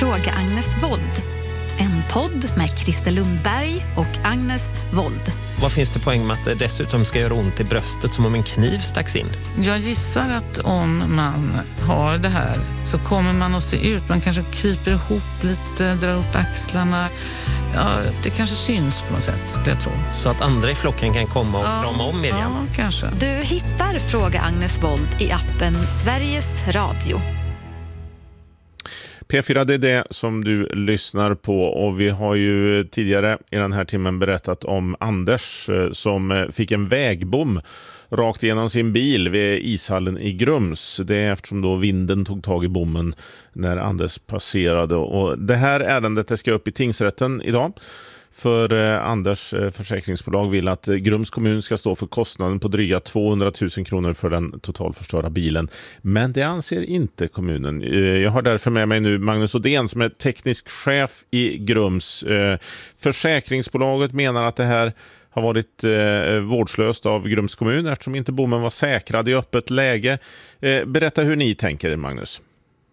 Fråga Agnes Wold. En podd med Christer Lundberg och Agnes Wold. Vad finns det poäng med att det dessutom ska göra ont i bröstet som om en kniv stacks in? Jag gissar att om man har det här så kommer man att se ut. Man kanske kryper ihop lite, drar upp axlarna. Ja, det kanske syns på något sätt, skulle jag tro. Så att andra i flocken kan komma och krama om Miriam? Ja, kanske. Du hittar Fråga Agnes Wold i appen Sveriges Radio. P4, det är det som du lyssnar på, och vi har ju tidigare i den här timmen berättat om Anders som fick en vägbom rakt igenom sin bil vid ishallen i Grums. Det är eftersom då vinden tog tag i bommen när Anders passerade, och det här ärendet ska upp i tingsrätten idag. För Anders försäkringsbolag vill att Grums kommun ska stå för kostnaden på dryga 200 000 kronor för den totalförstörda bilen. Men det anser inte kommunen. Jag har därför med mig nu Magnus Odén som är teknisk chef i Grums. Försäkringsbolaget menar att det här har varit vårdslöst av Grums kommun eftersom inte bommen var säkrad i öppet läge. Berätta hur ni tänker, Magnus.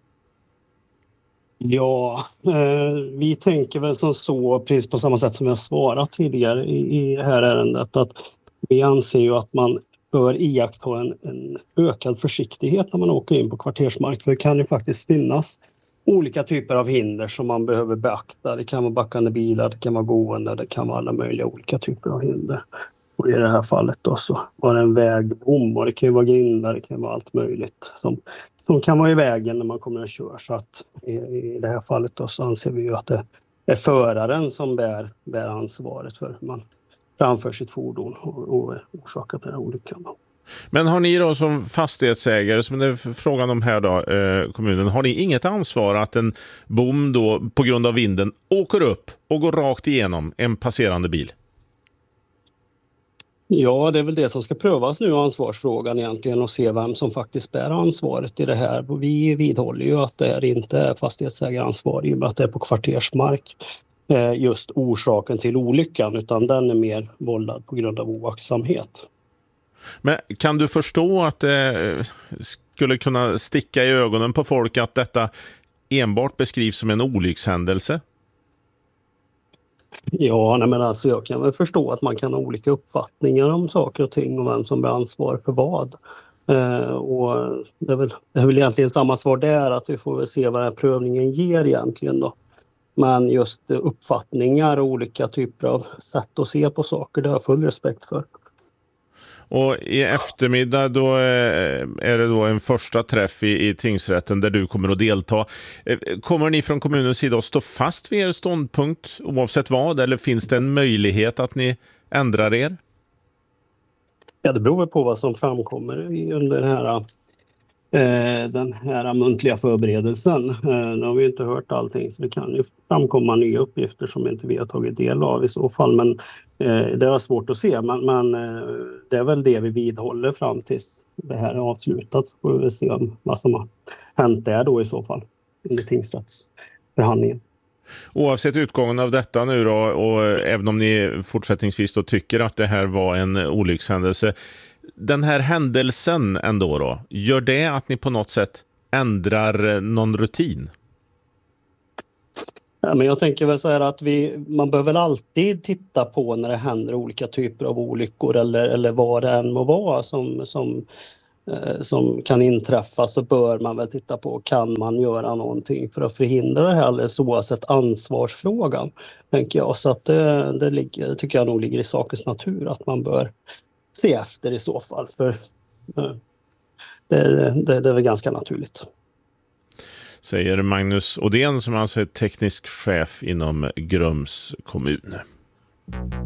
Ja, vi tänker väl som så, precis på samma sätt som jag svarat tidigare i det här ärendet, att vi anser ju att man bör iaktta en ökad försiktighet när man åker in på kvartersmark. För det kan ju faktiskt finnas olika typer av hinder som man behöver beakta. Det kan vara backande bilar, det kan vara gående, det kan vara alla möjliga olika typer av hinder. Och i det här fallet då så var det en vägbom, och det kan ju vara grindar, det kan vara allt möjligt som kan vara i vägen när man kommer att köra. Så att i det här fallet då så anser vi ju att det är föraren som bär ansvaret för hur man framför sitt fordon och orsakar den här olyckan. Men har ni då som fastighetsägare, som det är frågan om här då, kommunen, har ni inget ansvar att en bom då på grund av vinden åker upp och går rakt igenom en passerande bil? Ja, det är väl det som ska prövas nu, ansvarsfrågan egentligen, och se vem som faktiskt bär ansvaret i det här. Vi vidhåller ju att det här inte är fastighetsägaransvar i och med att det är på kvartersmark just orsaken till olyckan, utan den är mer vållad på grund av oaktsamhet. Men kan du förstå att det skulle kunna sticka i ögonen på folk att detta enbart beskrivs som en olyckshändelse? Ja, nej, men alltså jag kan väl förstå att man kan ha olika uppfattningar om saker och ting och vem som bär ansvar för vad. Och det är väl egentligen samma svar där, att vi får väl se vad den här prövningen ger egentligen då. Men just uppfattningar och olika typer av sätt att se på saker, det har jag full respekt för. Och i eftermiddag då är det då en första träff i tingsrätten där du kommer att delta. Kommer ni från kommunens sida att stå fast vid er ståndpunkt oavsett vad, eller finns det en möjlighet att ni ändrar er? Ja, det beror på vad som framkommer under den här muntliga förberedelsen. Nu har vi inte hört allting, så det kan ju framkomma nya uppgifter som inte vi har tagit del av i så fall. Men det är svårt att se, men det är väl det vi vidhåller fram tills det här är avslutat. Så får vi se vad som har hänt där då i så fall under tingsrättsförhandlingen. Oavsett utgången av detta nu då, och även om ni fortsättningsvis då tycker att det här var en olyckshändelse, den här händelsen ändå då, gör det att ni på något sätt ändrar någon rutin? Ja, men jag tänker väl så här att man behöver väl alltid titta på när det händer olika typer av olyckor eller vad det än må vara som kan inträffa, så bör man väl titta på, kan man göra någonting för att förhindra det här, alldeles oavsett ansvarsfrågan, tänker jag. Så att det tycker jag nog ligger i sakens natur att man bör se efter i så fall, för det är väl ganska naturligt. Säger Magnus Odén som alltså är teknisk chef inom Grums kommun.